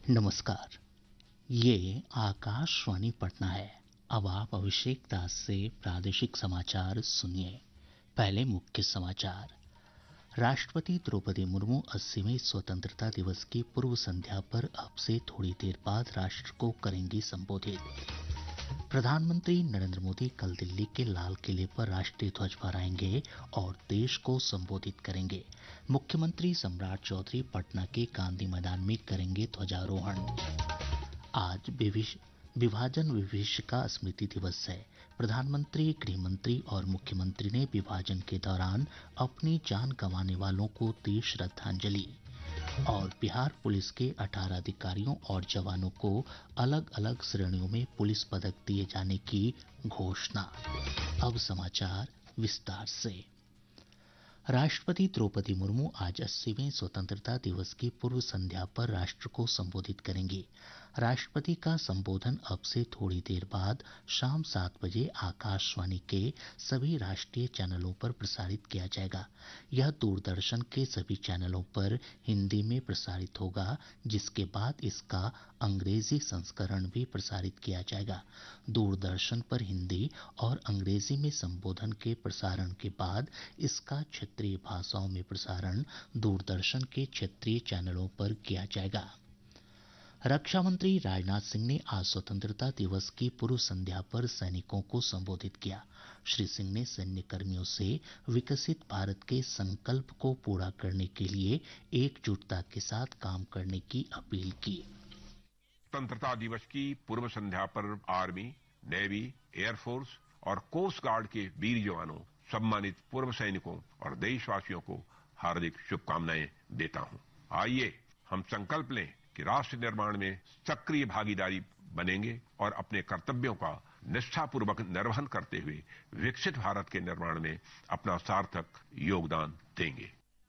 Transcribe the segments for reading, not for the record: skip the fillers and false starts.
नमस्कार। ये आकाशवाणी पटना है। अब आप अभिषेक दास से प्रादेशिक समाचार सुनिए। पहले मुख्य समाचार। राष्ट्रपति द्रौपदी मुर्मू 80वें स्वतंत्रता दिवस की पूर्व संध्या पर अब से थोड़ी देर बाद राष्ट्र को करेंगी संबोधित। प्रधानमंत्री नरेंद्र मोदी कल दिल्ली के लाल किले पर राष्ट्रीय ध्वज फहराएंगे और देश को संबोधित करेंगे। मुख्यमंत्री सम्राट चौधरी पटना के गांधी मैदान में करेंगे ध्वजारोहण। आज विभाजन विभीषिका स्मृति दिवस है। प्रधानमंत्री, गृहमंत्री और मुख्यमंत्री ने विभाजन के दौरान अपनी जान गंवाने वालों को दी श्रद्धांजलि। और बिहार पुलिस के 18 अधिकारियों और जवानों को अलग अलग श्रेणियों में पुलिस पदक दिए जाने की घोषणा। अब समाचार विस्तार से। राष्ट्रपति द्रौपदी मुर्मू आज 80वें स्वतंत्रता दिवस की पूर्व संध्या पर राष्ट्र को संबोधित करेंगी। राष्ट्रपति का संबोधन अब से थोड़ी देर बाद शाम 7 बजे आकाशवाणी के सभी राष्ट्रीय चैनलों पर प्रसारित किया जाएगा। यह दूरदर्शन के सभी चैनलों पर हिंदी में प्रसारित होगा, जिसके बाद इसका अंग्रेजी संस्करण भी प्रसारित किया जाएगा। दूरदर्शन पर हिंदी और अंग्रेजी में संबोधन के प्रसारण के बाद इसका क्षेत्रीय भाषाओं में प्रसारण दूरदर्शन के क्षेत्रीय चैनलों पर किया जाएगा। रक्षा मंत्री राजनाथ सिंह ने आज स्वतंत्रता दिवस की पूर्व संध्या पर सैनिकों को संबोधित किया। श्री सिंह ने सैन्य कर्मियों से विकसित भारत के संकल्प को पूरा करने के लिए एकजुटता के साथ काम करने की अपील की। स्वतंत्रता दिवस की पूर्व संध्या पर आर्मी, नेवी, एयरफोर्स और कोस्ट गार्ड के वीर जवानों, सम्मानित पूर्व सैनिकों और देशवासियों को हार्दिक शुभकामनाएं देता हूं। आइए हम संकल्प लें कि राष्ट्र निर्माण में सक्रिय भागीदारी बनेंगे और अपने कर्तव्यों का निष्ठापूर्वक निर्वहन करते हुए विकसित भारत के निर्माण में अपना सार्थक योगदान देंगे।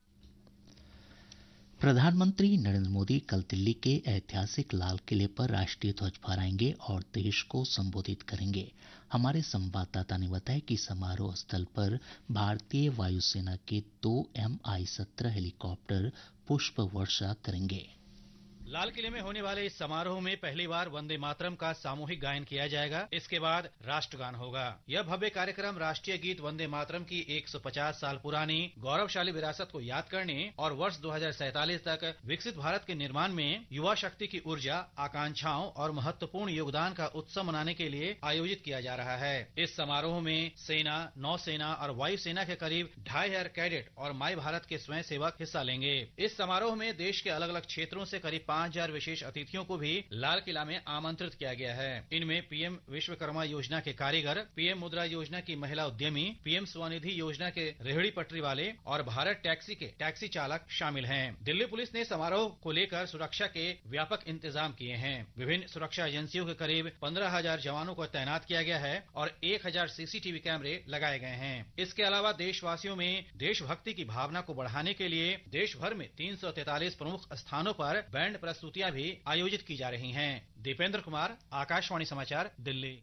प्रधानमंत्री नरेंद्र मोदी कल दिल्ली के ऐतिहासिक लाल किले पर राष्ट्रीय ध्वज फहराएंगे और देश को संबोधित करेंगे। हमारे संवाददाता ने बताया कि समारोह स्थल पर भारतीय वायुसेना के 2 Mi-17 हेलीकॉप्टर पुष्प वर्षा करेंगे। लाल किले में होने वाले इस समारोह में पहली बार वंदे मातरम का सामूहिक गायन किया जाएगा। इसके बाद राष्ट्रगान होगा। यह भव्य कार्यक्रम राष्ट्रीय गीत वंदे मातरम की 150 साल पुरानी गौरवशाली विरासत को याद करने और वर्ष 2047 तक विकसित भारत के निर्माण में युवा शक्ति की ऊर्जा, आकांक्षाओं और महत्वपूर्ण योगदान का उत्सव मनाने के लिए आयोजित किया जा रहा है। इस समारोह में सेना, नौसेना और वायुसेना के करीब 2500 कैडेट और माई भारत के स्वयं सेवक हिस्सा लेंगे। इस समारोह में देश के अलग अलग क्षेत्रों से करीब 5000 विशेष अतिथियों को भी लाल किला में आमंत्रित किया गया है। इनमें पीएम विश्वकर्मा योजना के कारीगर, पीएम मुद्रा योजना की महिला उद्यमी, पीएम स्वनिधि योजना के रेहड़ी पटरी वाले और भारत टैक्सी के टैक्सी चालक शामिल हैं। दिल्ली पुलिस ने समारोह को लेकर सुरक्षा के व्यापक इंतजाम किए हैं। विभिन्न सुरक्षा एजेंसियों के करीब 15000 जवानों को तैनात किया गया है और 1000 सीसीटीवी कैमरे लगाए गए हैं। इसके अलावा देशवासियों में देशभक्ति की भावना को बढ़ाने के लिए देश भर में 343 प्रमुख स्थानों पर बैंड प्रस्तुतियां भी आयोजित की जा रही हैं। दीपेंद्र कुमार, आकाशवाणी समाचार, दिल्ली।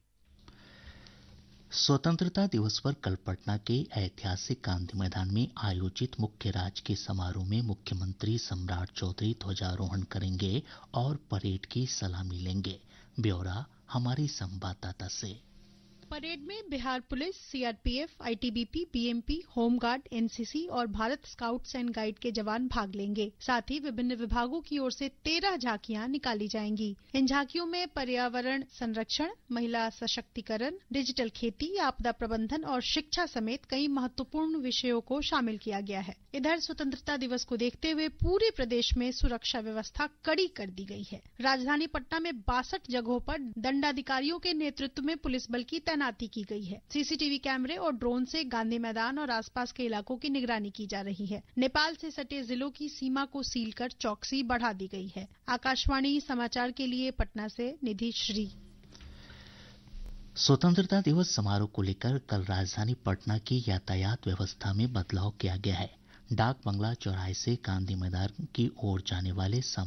स्वतंत्रता दिवस पर कल पटना के ऐतिहासिक गांधी मैदान में आयोजित मुख्य राजकीय समारोह में मुख्यमंत्री सम्राट चौधरी ध्वजारोहण करेंगे और परेड की सलामी लेंगे। ब्यौरा हमारी संवाददाता से। परेड में Bihar police, CRPF, ITBP, BMP, home guard, NCC और भारत स्काउट्स एंड गाइड के जवान भाग लेंगे। साथ ही विभिन्न विभागों की ओर से 13 झांकियां निकाली जाएंगी। इन झांकियों में पर्यावरण संरक्षण, महिला सशक्तिकरण, डिजिटल खेती, आपदा प्रबंधन और शिक्षा समेत कई महत्वपूर्ण विषयों को शामिल किया गया है। इधर स्वतंत्रता दिवस को देखते हुए पूरे प्रदेश में सुरक्षा व्यवस्था कड़ी कर दी गई है। राजधानी पटना में 62 जगहों पर दंडाधिकारियों के नेतृत्व में पुलिस बल की तैनाती की गई है। सीसीटीवी कैमरे और ड्रोन से गांधी मैदान और आसपास के इलाकों की निगरानी की जा रही है। नेपाल से सटे जिलों की सीमा को सील कर चौकसी बढ़ा दी गई है। आकाशवाणी समाचार के लिए पटना से निधि श्री। स्वतंत्रता दिवस समारोह को लेकर कल राजधानी पटना की यातायात व्यवस्था में बदलाव किया गया है। डाक बंगला चौराहे से गांधी मैदान की ओर जाने वाले